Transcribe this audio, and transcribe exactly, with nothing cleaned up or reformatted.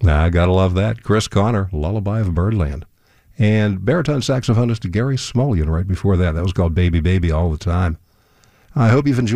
I gotta love that. Chris Connor, Lullaby of Birdland. And baritone saxophonist Gary Smolian right before that. That was called Baby Baby All the Time. I hope you've enjoyed